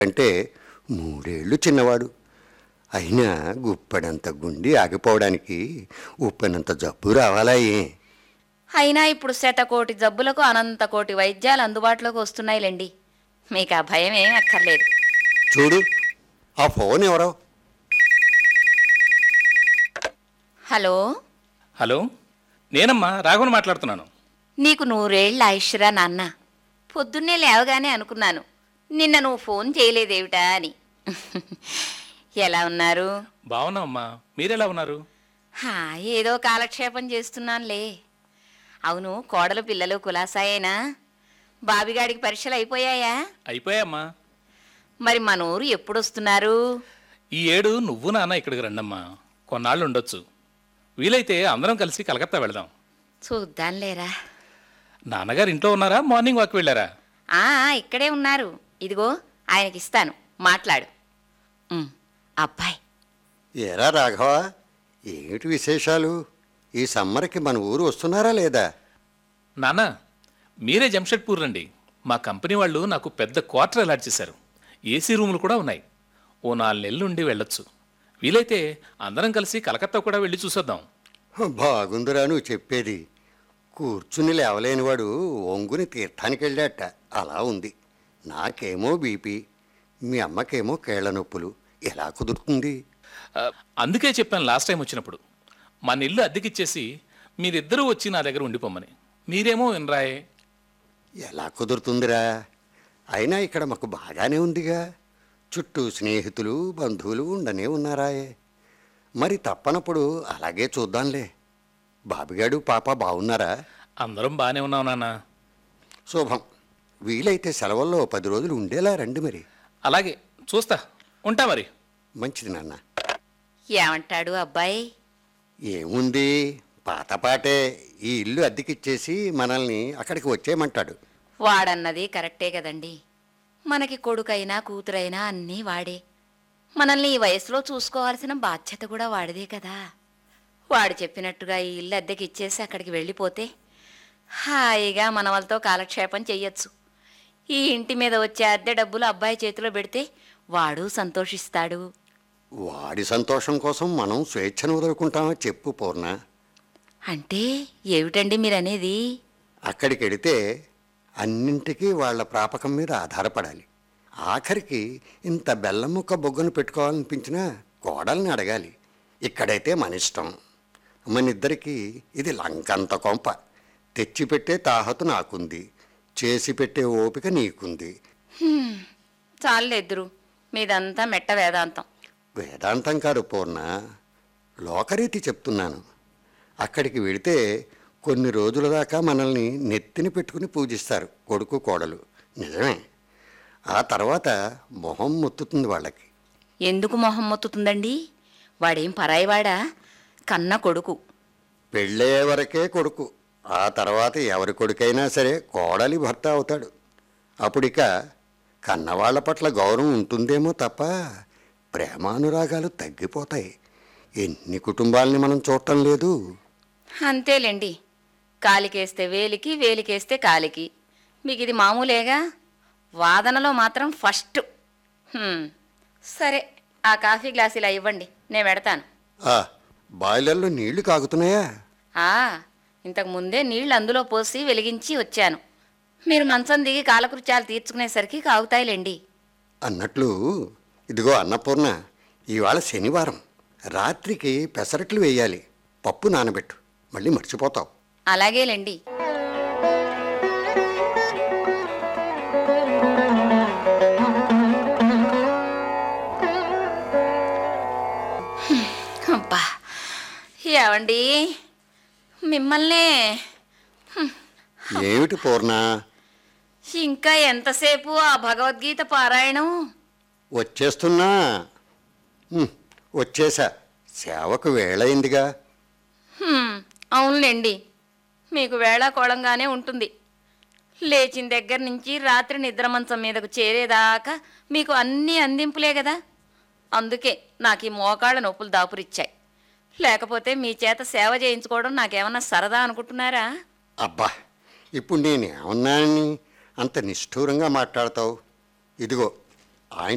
అంటే 3 ఏళ్ళు చిన్నవాడు. అయినా గుప్పెడంత గుండి ఆగిపోవడానికి ఉప్పెనంత జబ్బు రావాలా అయినా ఇప్పుడు శతకోటి జబ్బులకు అనంత కోటి వైద్యాలు అందుబాటులోకి వస్తున్నాయిలేండి. మీకు ఆ భయం ఏం అక్కర్లేదు. చూడు, ఆ ఫోన్ ఎవరో. హలో. హలో, నేనమ్మా రాఘవన్ మాట్లాడుతున్నాను. నీకు 100 ఏళ్ళ ఆయుష్రా నాన్న. పొద్దున్నే లేవగానే అనుకున్నాను నిన్న నువ్వు ఫోన్ చేయలేదేమిటా అని. ఎలా ఉన్నారు? బాగున్నామమ్మా, మీరెలా ఉన్నారు? ఏదో కాలక్షేపం చేస్తున్నానులే. అవును, కోడలు పిల్లలు కులాసాయేనా? బాబిగాడికి పరీక్షలు అయిపోయాయా? అయిపోయామ్మా. మరి మన ఊరు ఎప్పుడొస్తున్నారు? ఈ ఏడు నువ్వు నాన్న ఇక్కడికి రండమ్మా, కొన్నాళ్ళు ఉండొచ్చు. వీలైతే అందరం కలిసి కలకత్తా వెళదాం. చూద్దాంలేరా. నాన్నగారు ఇంట్లో ఉన్నారా, మార్నింగ్ వాక్ వెళ్ళారా? ఇక్కడే ఉన్నారు. ఇదిగో ఆయనకిస్తాను, మాట్లాడు. అబ్బాయి. ఏరా రాఘవ, ఏమిటి విశేషాలు? ఈ సమ్మర్కి మన ఊరు వస్తున్నారా లేదా? నాన్న, మీరే జంషెడ్పూర్ రండి. మా కంపెనీ వాళ్ళు నాకు పెద్ద క్వార్టర్ అలాట్ చేశారు. ఏసీ రూములు కూడా ఉన్నాయి. ఓ 4 నెలలు ఉండి వెళ్ళొచ్చు. వీలైతే అందరం కలిసి కలకత్తా కూడా వెళ్ళి చూసొద్దాం. బాగుందిరా నువ్వు చెప్పేది. కూర్చుని లేవలేనివాడు ఒంగుని తీర్థానికి వెళ్ళాట, అలా ఉంది. నాకేమో బీపీ, మీ అమ్మకేమో కేళ్ల నొప్పులు. ఎలా కుదురుతుంది? అందుకే చెప్పాను లాస్ట్ టైం వచ్చినప్పుడు, మన ఇల్లు అద్దెకిచ్చేసి మీరిద్దరూ వచ్చి నా దగ్గర ఉండిపోమ్మని. మీరేమో వినరాయే. ఎలా కుదురుతుందిరా? అయినా ఇక్కడ మాకు బాగానే ఉందిగా. చుట్టూ స్నేహితులు బంధువులు ఉండనే ఉన్నారాయే. మరి తప్పనప్పుడు అలాగే చూద్దాంలే. బాబిగాడు పాప బాగున్నారా? అందరం బాగానే ఉన్నాం నాన్న. శుభం. వీలైతే సెలవుల్లో 10 రోజులు ఉండేలా రండి మరి. అలాగే చూస్తా, ఉంటా మరి. మంచిది నాన్న. ఏమంటాడు అబ్బాయి? ఏముంది, పాతపాటే. ఈ ఇల్లు అద్దెకిచ్చేసి మనల్ని అక్కడికి వచ్చేయమంటాడు. వాడన్నది కరెక్టే కదండి. మనకి కొడుకైనా కూతురైనా అన్నీ వాడే. మనల్ని ఈ వయసులో చూసుకోవాల్సిన బాధ్యత కూడా వాడిదే కదా. వాడు చెప్పినట్టుగా ఈ ఇల్లు అద్దెకి ఇచ్చేసి అక్కడికి వెళ్ళిపోతే హాయిగా మన వాళ్ళతో కాలక్షేపం చెయ్యొచ్చు. ఈ ఇంటి మీద వచ్చే అద్దె డబ్బులు అబ్బాయి చేతిలో పెడితే వాడు సంతోషిస్తాడు. వాడి సంతోషం కోసం మనం స్వేచ్ఛను వదులుకుంటామా చెప్పు పూర్ణ? అంటే ఏమిటండి మీరనేది? అక్కడికి వెడితే అన్నింటికీ వాళ్ళ ప్రాపకం మీద ఆధారపడాలి. ఆఖరికి ఇంత బెల్లం ముక్క బొగ్గను పెట్టుకోవాలనిపించినా కోడల్ని అడగాలి. ఇక్కడైతే మన ఇష్టం. మనిద్దరికీ ఇది లంకంత కొంప. తెచ్చిపెట్టే తాహతు నాకుంది, చేసి పెట్టే ఓపిక నీకుంది. చాలేద్దరు, మీదంతా మెట్ట వేదాంతం. వేదాంతం కాదు పూర్ణ, లోకరీతి చెప్తున్నాను. అక్కడికి వెళితే కొన్ని రోజుల దాకా మనల్ని నెత్తిని పెట్టుకుని పూజిస్తారు కొడుకు కోడలు. నిజమే. ఆ తర్వాత మొహం మొత్తుతుంది వాళ్ళకి. ఎందుకు మొహం మొత్తుతుందండి? వాడేం పరాయివాడా? కన్న కొడుకు. పెళ్ళయ్యే వరకే కొడుకు. ఆ తర్వాత ఎవరి కొడుకైనా సరే కోడలి భర్త అవుతాడు. అప్పుడిక కన్నవాళ్ల పట్ల గౌరవం ఉంటుందేమో తప్ప ప్రేమానురాగాలు తగ్గిపోతాయి. ఎన్ని కుటుంబాలని మనం చూడటం లేదు. అంతేలేండి. కాలికేస్తే వేలికి, వేలికేస్తే కాలికి. మీకు ఇది మామూలేగా. వాదనలో మాత్రం ఫస్ట్. సరే, ఆ కాఫీ గ్లాస్ ఇలా ఇవ్వండి, నేను పెడతాను. బాయిలర్లో నీళ్లు కాగుతున్నాయా? ఇంతకు ముందే నీళ్లు అందులో పోసి వెలిగించి వచ్చాను. మీరు మంచం దిగి కాలకృత్యాలు తీర్చుకునేసరికి కాగుతాయిలేండి. అన్నట్లు ఇదిగో అన్నపూర్ణ, ఇవాళ శనివారం. రాత్రికి పెసరట్లు వేయాలి. పప్పు నానబెట్టు, మళ్ళీ మర్చిపోతావు. అలాగేలేండి. అబ్బా, ఏవండి మిమ్మల్నే. ఏమిటి పూర్ణ? ఇంకా ఎంతసేపు ఆ భగవద్గీత పారాయణం? వచ్చేస్తున్నా. వచ్చేసా. సేవకు వేళయిందిగా. అవునులేండి, మీకు వేళాకోళంగానే ఉంటుంది. లేచిన దగ్గర నుంచి రాత్రి నిద్ర మంచం మీదకు చేరేదాకా మీకు అన్నీ అందింపులే కదా. అందుకే నాకు ఈ మోకాళ్ళ నొప్పులు దాపురిచ్చాయి. లేకపోతే మీ చేత సేవ చేయించుకోవడం నాకేమన్నా సరదా అనుకుంటున్నారా? అబ్బా, ఇప్పుడు నేనేమన్నానని అంత నిష్ఠూరంగా మాట్లాడతావు? ఇదిగో